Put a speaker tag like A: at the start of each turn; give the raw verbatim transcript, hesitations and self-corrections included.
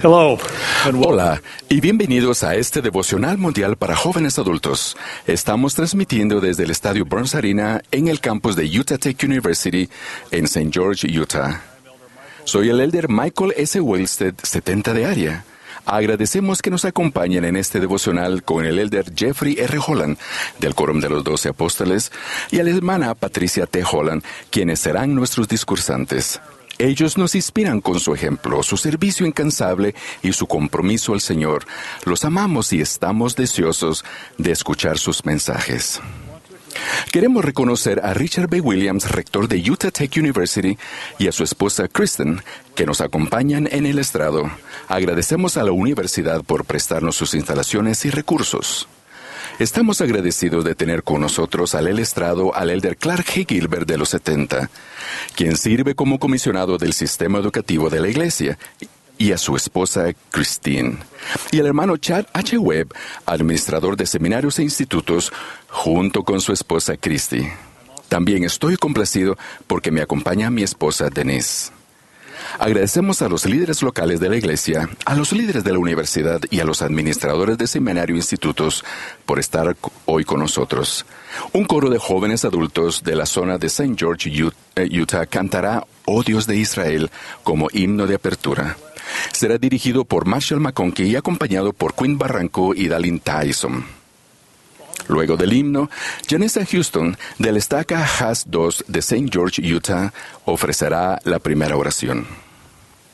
A: Hello, and welcome.
B: Hola y bienvenidos a este devocional mundial para jóvenes adultos. Estamos transmitiendo desde el Estadio Burns Arena en el campus de Utah Tech University en Saint George, Utah. Soy el elder Michael S. Wilstead, setenta de área. Agradecemos que nos acompañen en este devocional con el elder Jeffrey R. Holland del Quórum de los Doce Apóstoles y a la hermana Patricia T. Holland, quienes serán nuestros discursantes. Ellos nos inspiran con su ejemplo, su servicio incansable y su compromiso al Señor. Los amamos y estamos deseosos de escuchar sus mensajes. Queremos reconocer a Richard B. Williams, rector de Utah Tech University, y a su esposa Kristen, que nos acompañan en el estrado. Agradecemos a la universidad por prestarnos sus instalaciones y recursos. Estamos agradecidos de tener con nosotros al estrado al elder Clark G. Gilbert de los setenta, quien sirve como comisionado del sistema educativo de la iglesia, y a su esposa Christine, y al hermano Chad H. Webb, administrador de seminarios e institutos, junto con su esposa Christy. También estoy complacido porque me acompaña mi esposa Denise. Agradecemos a los líderes locales de la iglesia, a los líderes de la universidad y a los administradores de seminario e institutos por estar hoy con nosotros. Un coro de jóvenes adultos de la zona de Saint George, Utah, cantará "Oh Dios de Israel" como himno de apertura. Será dirigido por Marshall McConkie y acompañado por Quinn Barranco y Dalin Tyson. Luego del himno, Janessa Houston, del Estaca Haas dos de Saint George, Utah, ofrecerá la primera oración.